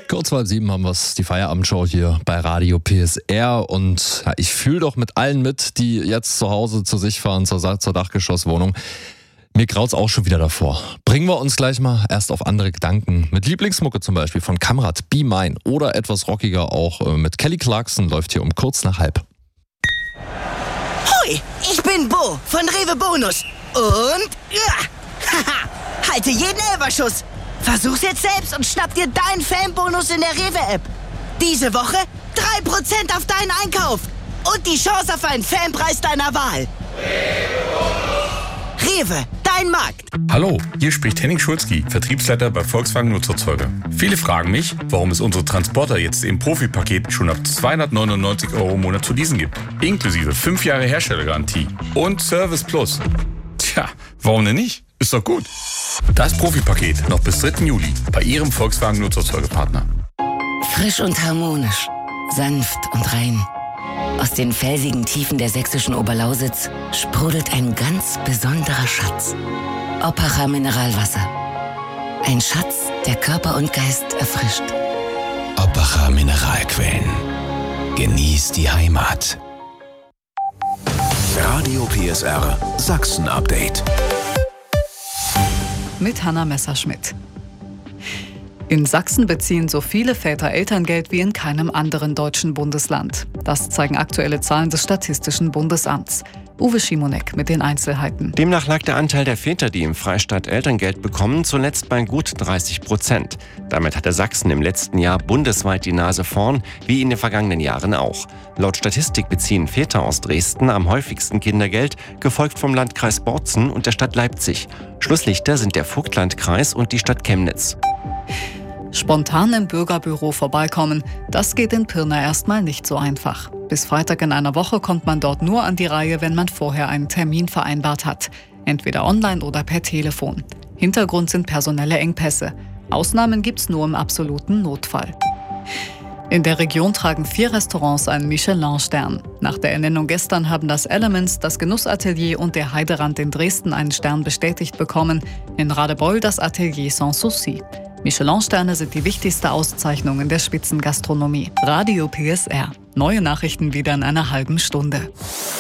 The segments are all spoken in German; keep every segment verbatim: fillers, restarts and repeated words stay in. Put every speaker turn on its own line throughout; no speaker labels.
Kurz vor halb sieben haben wir es, die Feierabendshow hier bei Radio P S R. Und ja, ich fühle doch mit allen mit, die jetzt zu Hause zu sich fahren, zur, zur Dachgeschosswohnung. Mir graut's auch schon wieder davor. Bringen wir uns gleich mal erst auf andere Gedanken. Mit Lieblingsmucke zum Beispiel von Kamrat, Be Mine. Oder etwas rockiger auch mit Kelly Clarkson, läuft hier um kurz nach halb.
Hui, ich bin Bo von Rewe Bonus. Und ja, haha, halte jeden Elberschuss. Versuch's jetzt selbst und schnapp dir deinen Fanbonus in der Rewe-App. Diese Woche drei Prozent auf deinen Einkauf. Und die Chance auf einen Fanpreis deiner Wahl. Rewe, dein Markt.
Hallo, hier spricht Henning Schulzki, Vertriebsleiter bei Volkswagen Nutzerzeuger. Viele fragen mich, warum es unsere Transporter jetzt im Profi-Paket schon ab zweihundertneunundneunzig Euro im Monat zu leasen gibt. Inklusive fünf Jahre Herstellergarantie und Service Plus. Tja, warum denn nicht? Ist doch gut. Das Profi-Paket noch bis dritten Juli bei Ihrem Volkswagen Nutzerzeugerpartner.
Frisch und harmonisch, sanft und rein. Aus den felsigen Tiefen der sächsischen Oberlausitz sprudelt ein ganz besonderer Schatz. Oppacher Mineralwasser. Ein Schatz, der Körper und Geist erfrischt.
Oppacher Mineralquellen. Genießt die Heimat. Radio P S R Sachsen-Update.
Mit Hanna Messerschmidt. In Sachsen beziehen so viele Väter Elterngeld wie in keinem anderen deutschen Bundesland. Das zeigen aktuelle Zahlen des Statistischen Bundesamts. Uwe Schimonek mit den Einzelheiten.
Demnach lag der Anteil der Väter, die im Freistaat Elterngeld bekommen, zuletzt bei gut dreißig Prozent. Damit hatte Sachsen im letzten Jahr bundesweit die Nase vorn, wie in den vergangenen Jahren auch. Laut Statistik beziehen Väter aus Dresden am häufigsten Kindergeld, gefolgt vom Landkreis Bozen und der Stadt Leipzig. Schlusslichter sind der Vogtlandkreis und die Stadt Chemnitz.
Spontan im Bürgerbüro vorbeikommen, das geht in Pirna erstmal nicht so einfach. Bis Freitag in einer Woche kommt man dort nur an die Reihe, wenn man vorher einen Termin vereinbart hat. Entweder online oder per Telefon. Hintergrund sind personelle Engpässe. Ausnahmen gibt's nur im absoluten Notfall. In der Region tragen vier Restaurants einen Michelin-Stern. Nach der Ernennung gestern haben das Elements, das Genussatelier und der Heiderand in Dresden einen Stern bestätigt bekommen. In Radebeul das Atelier Sans Souci. Michelin-Sterne sind die wichtigste Auszeichnung in der Spitzengastronomie. Radio P S R. Neue Nachrichten wieder in einer halben Stunde.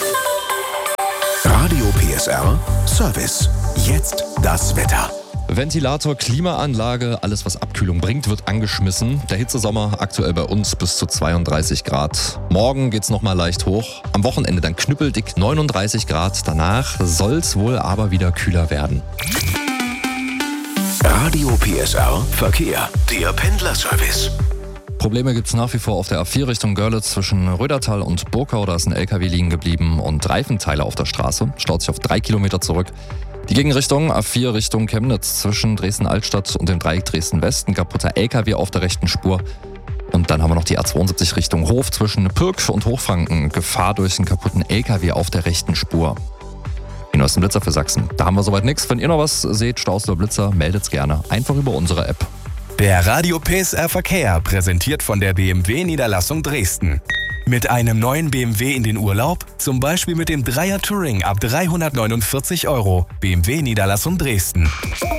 Radio P S R Service. Jetzt das Wetter.
Ventilator, Klimaanlage, alles was Abkühlung bringt, wird angeschmissen. Der Hitzesommer aktuell bei uns bis zu zweiunddreißig Grad. Morgen geht's nochmal leicht hoch. Am Wochenende dann knüppeldick neununddreißig Grad. Danach soll's wohl aber wieder kühler werden.
Radio P S R Verkehr. Der Pendlerservice.
Probleme gibt's nach wie vor auf der A vier Richtung Görlitz zwischen Rödertal und Burkau. Da ist ein L K W liegen geblieben und Reifenteile auf der Straße. Staut sich auf drei Kilometer zurück. Die Gegenrichtung A vier Richtung Chemnitz zwischen Dresden-Altstadt und dem Dreieck Dresden-West. Ein kaputter L K W auf der rechten Spur. Und dann haben wir noch die A zweiundsiebzig Richtung Hof zwischen Pirk und Hochfranken. Gefahr durch einen kaputten L K W auf der rechten Spur. Die neuesten Blitzer für Sachsen. Da haben wir soweit nichts. Wenn ihr noch was seht, Staus oder Blitzer, meldet's gerne. Einfach über unsere App.
Der Radio P S R Verkehr, präsentiert von der B M W-Niederlassung Dresden. Mit einem neuen B M W in den Urlaub, zum Beispiel mit dem Dreier Touring ab dreihundertneunundvierzig Euro. B M W-Niederlassung Dresden.